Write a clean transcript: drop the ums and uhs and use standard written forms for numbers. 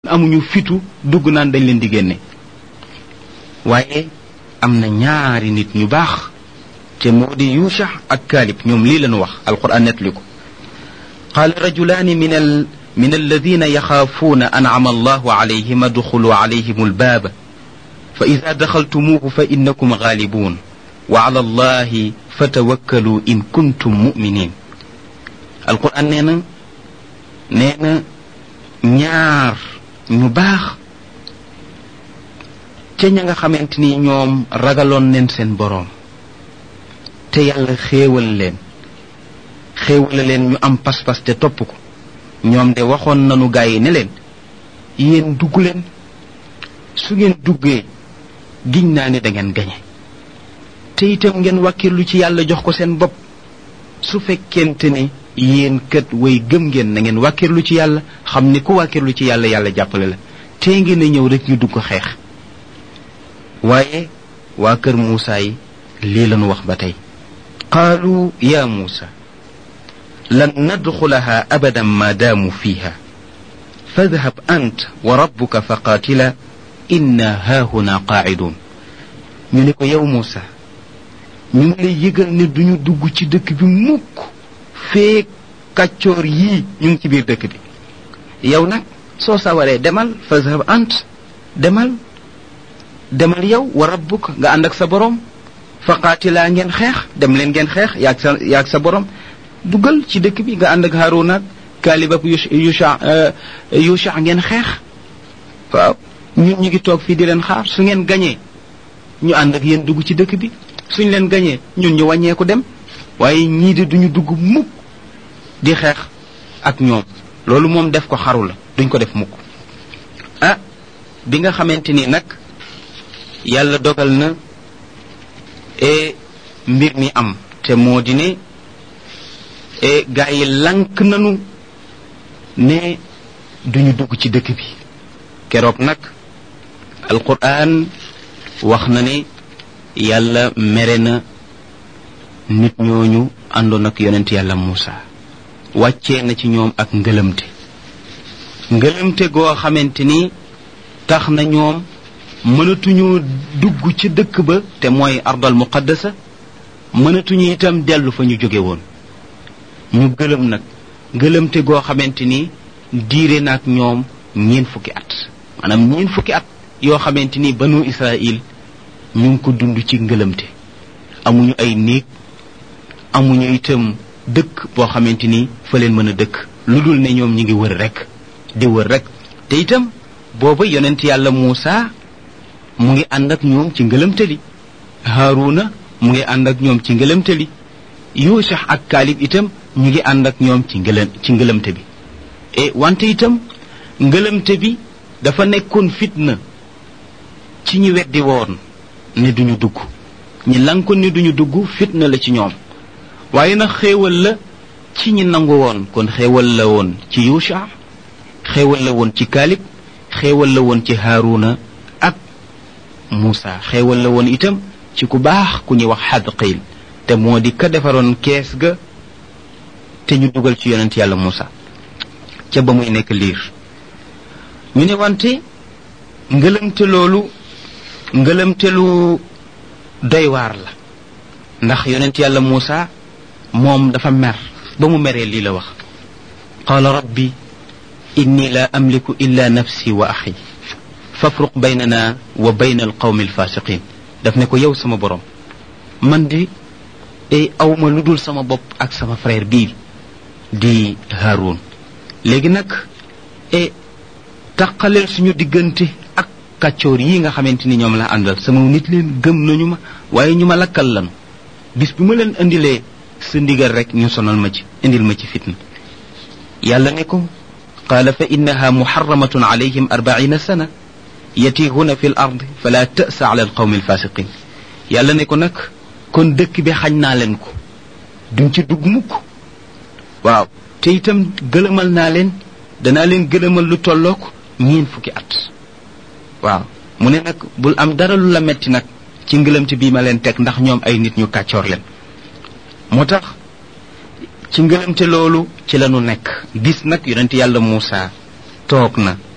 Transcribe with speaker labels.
Speaker 1: amuñu fitu dugg naan dañ leen di génne waaye am na ñaari nit ñu baax te moo di Yusha ak Kaalib ñoom lii lañu wax alquran nettali ko qaala rajulaani min alladina yaxaafuuna an'ama allahu alayhim adxulu alayhim albaaba fa ida daxaltumuuhu fa innakum gaalibuun wa ala allahi fatawakkalu in kuntum muminin alquran nee na ñaar ñu baax ca ña nga xamante ni ñoom ragaloon neen seen boroom te yàlla xéewal leen ñu am pas-pas te topp ko ñoom de waxoon nanu gaa yi ne leen yéen dugg leen su ngeen duggee giñ naa ne da ngeen gañe te itam ngeen wàkkirlu ci yàlla jox ko seen bopp su fekkente ne yéen kat way gëm ngeen na ngeen wàkkirlu ci yàlla xam ni ku wàkkirlu ci yàlla yàlla jàppale la te ngeen a ñëw rek ñu dugg xeex waaye waa kër Muusaa yi lii lañu wax ba tey qaalu ya Muusaa lan nadxulaha abadan ma daamu fiiha fadhab ant wa rabbuka fa qaatila inna haahuna qaacidun ñu ne ko yow Muusaa ñu ngi lay yëgal ne duñu dugg ci dëkk bi mukk feek kàccoor yii ñu ngi ci biir dëkk bi yow nag soo sawaree demal fazhab ant demal yow wa rabbuk nga ànd ak sa borom fa qaatilaa ngeen xeex dem leen ngeen xeex yaag sa borom duggal ci dëkk bi nga ànd ak Haaruna ak Kaalib ak Yusha ngeen xeex waaw ñun ñu ngi toog fii di leen xaar su ngeen gañee ñu ànd ak yéen dugg ci dëkk bi suñ leen gañee ñun ñu wàññeeku dem waaye ñii de duñu dugg mukk di xeex ak ñoom loolu moom def ko xaru la duñ ko def mukk bi nga xamante ni nag yàlla dogal na mbir mi am te moo di ne gaa yi lank nanu ne duñu dugg ci dëkk bi keroog nag alquran wax na ne yàlla mere na nit ñooñu àndoon ak yonent yàlla Muusaa wàccee na ci ñoom ak ngëlëmte goo xamante ni tax na ñoom mënatuñu dugg ci dëkk ba te mooy ardal muqaddasa mënatuñu itam dellu fa ñu jóge woon ñu gëlëm nag ngëlëmte goo xamante ni diire na ak ñoom 4 fukki at maanaam 4 fukki at yoo xamante ni banu Israël ñu ngi ko dund ci ngëlëmte amuñu ay néeg amuñu itam dëkk boo xamante ni fa leen mën a dëkk lu dul ne ñoom ñi ngi wër rek di wër rek te itam booba yonent yàlla Muusaa mu ngi ànd ak ñoom ci ngëlëmte li Haaruna mu ngi ànd ak ñoom ci ngëlëmte li Yusha ak Kaalib itam ñu ngi ànd ak ñoom ci ngëlëmte bi wante itam ngëlëmte bi dafa nekkoon fitna ci ñi weddi woon ne duñu dugg ñi lankoon ne duñu dugg fitna la ci ñoom waaye nag xéewal la ci ñi nangu woon kon xéewal la woon ci Yusha xéewal la woon ci Kaalib xéewal la woon ci Haaruna ak Muusaa xéewal la woon itam ci ku baax ku ñuy wax Xadqiil te moo di ka defaroon kees ga te ñu dugal ci yonent yàlla Muusaa ca ba muy nekk liir ñu ne wante ngëlëmte lu doy waar la ndax yonent yàlla Muusaa moom dafa mer ba mu meree lii la wax qaala rabbi inni la amliku illa nafsi wa axi fafruq baynana wa bayna alqawmi alfasiqin daf ne ko yow sama borom man di awma lu dul sama bopp ak sama frère bii di Haarun léegi nag taqaleel suñu diggante ak kàccoor yi nga xamante ni ñoom la àndal sama nit leen gëm nañu ma waaye ñu ma lakkal lanu bis bi ma leen indilee sa ndigal rek ñu sonal ma ci indil ma ci fitna yàlla ne ko qaala fa innaha muharramatun alayhim 40 sana yatihuna fi l ard fala ta'sa ala alqawmi alfasiqin yàlla ne ko nag kon dëkk bi xañ naa leen ko duñ ci dugg mukk waaw te itam gëlëmal naa leen danaa leen gëlëmal lu tollook 4 fukki at waaw mu ne nag bul am dara lu la metti nag ci ngëlëmte bii ma leen teg ndax ñoom ay nit ñu kàccoor leen moo tax ci ngëlëmte loolu ci lañu nekk bis nag yonent yàlla Muusaa toog na